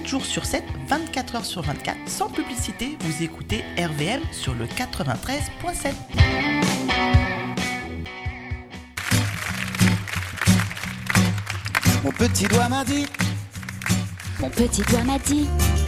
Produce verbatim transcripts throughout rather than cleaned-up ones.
jours sur sept, vingt-quatre heures sur vingt-quatre, sans publicité, vous écoutez R V M sur le quatre-vingt-treize virgule sept. Mon petit doigt m'a dit. Mon petit doigt m'a dit.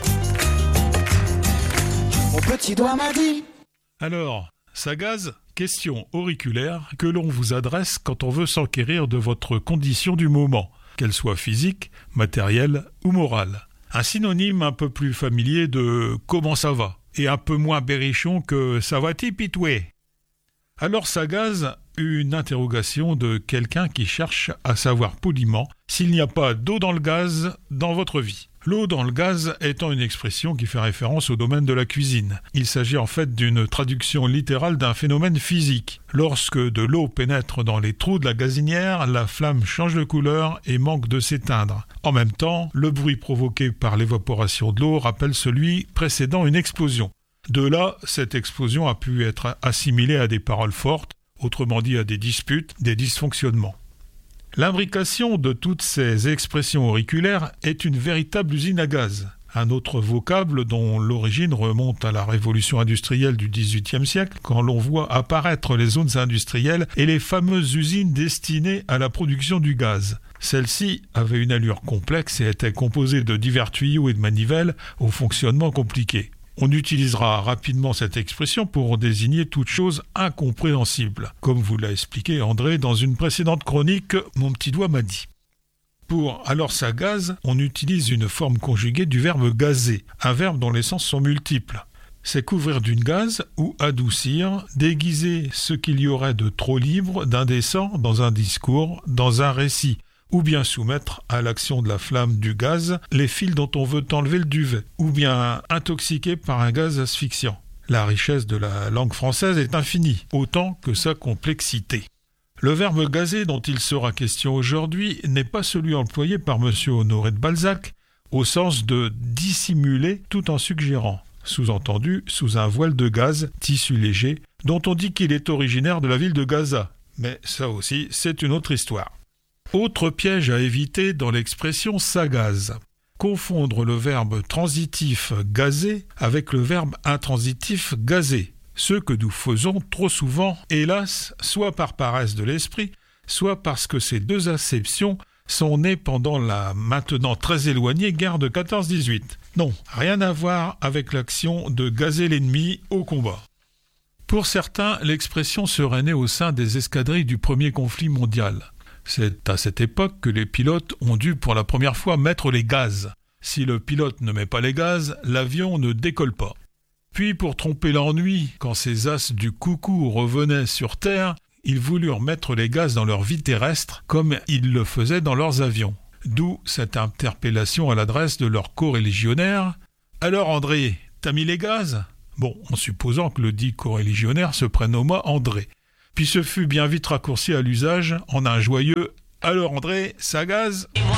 Mon petit doigt m'a dit. Alors, Sagaz, question auriculaire que l'on vous adresse quand on veut s'enquérir de votre condition du moment, qu'elle soit physique, matérielle ou morale. Un synonyme un peu plus familier de « comment ça va » et un peu moins berrichon que « ça va-t-il pitoué ?» Alors Sagaz, une interrogation de quelqu'un qui cherche à savoir poliment s'il n'y a pas d'eau dans le gaz dans votre vie. L'eau dans le gaz étant une expression qui fait référence au domaine de la cuisine. Il s'agit en fait d'une traduction littérale d'un phénomène physique. Lorsque de l'eau pénètre dans les trous de la gazinière, la flamme change de couleur et manque de s'éteindre. En même temps, le bruit provoqué par l'évaporation de l'eau rappelle celui précédant une explosion. De là, cette explosion a pu être assimilée à des paroles fortes, autrement dit à des disputes, des dysfonctionnements. L'imbrication de toutes ces expressions auriculaires est une véritable usine à gaz. Un autre vocable dont l'origine remonte à la révolution industrielle du dix-huitième siècle, quand l'on voit apparaître les zones industrielles et les fameuses usines destinées à la production du gaz. Celles-ci avaient une allure complexe et étaient composées de divers tuyaux et de manivelles au fonctionnement compliqué. On utilisera rapidement cette expression pour désigner toute chose incompréhensible, comme vous l'a expliqué André dans une précédente chronique « Mon petit doigt m'a dit ». Pour « alors ça gaze », on utilise une forme conjuguée du verbe « gazer », un verbe dont les sens sont multiples. C'est couvrir d'une gaze ou adoucir, déguiser ce qu'il y aurait de trop libre, d'indécent dans un discours, dans un récit, ou bien soumettre à l'action de la flamme du gaz les fils dont on veut enlever le duvet, ou bien intoxiquer par un gaz asphyxiant. La richesse de la langue française est infinie, autant que sa complexité. Le verbe gazer dont il sera question aujourd'hui n'est pas celui employé par M. Honoré de Balzac, au sens de dissimuler tout en suggérant, sous-entendu sous un voile de gaz, tissu léger, dont on dit qu'il est originaire de la ville de Gaza. Mais ça aussi, c'est une autre histoire. Autre piège à éviter dans l'expression « ça gaze ». Confondre le verbe transitif « gazer » avec le verbe intransitif « gazer », ce que nous faisons trop souvent, hélas, soit par paresse de l'esprit, soit parce que ces deux acceptions sont nées pendant la maintenant très éloignée guerre de quatorze dix-huit. Non, rien à voir avec l'action de gazer l'ennemi au combat. Pour certains, l'expression serait née au sein des escadrilles du premier conflit mondial. C'est à cette époque que les pilotes ont dû pour la première fois mettre les gaz. Si le pilote ne met pas les gaz, l'avion ne décolle pas. Puis pour tromper l'ennui, quand ces as du coucou revenaient sur Terre, ils voulurent mettre les gaz dans leur vie terrestre comme ils le faisaient dans leurs avions. D'où cette interpellation à l'adresse de leurs coreligionnaires. « Alors André, t'as mis les gaz ?» Bon, en supposant que le dit coreligionnaire se prénomma André. Puis ce fut bien vite raccourci à l'usage en un joyeux « Alors André, ça gaze ?»